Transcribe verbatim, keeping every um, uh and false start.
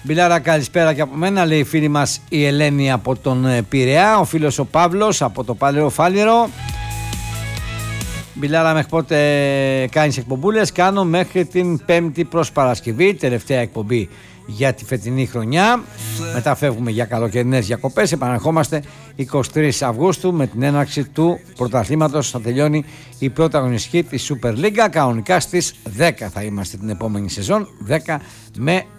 Μπιλάρα, καλησπέρα και από μένα, λέει η φίλη μας η Ελένη από τον Πειραιά. Ο φίλος ο Παύλος από το Παλαιό Φάληρο. Μπιλάρα, μέχρι πότε κάνεις εκπομπούλες? Κάνω μέχρι την Πέμπτη προς Παρασκευή, τελευταία εκπομπή για τη φετινή χρονιά. Μετά φεύγουμε για καλοκαιρινές διακοπές. Επαναρχόμαστε εικοστή τρίτη Αυγούστου με την έναρξη του πρωταθλήματος. Θα τελειώνει η πρώτη αγωνιστική της Super League. Κανονικά στις δέκα θα είμαστε την επόμενη σεζόν, δέκα με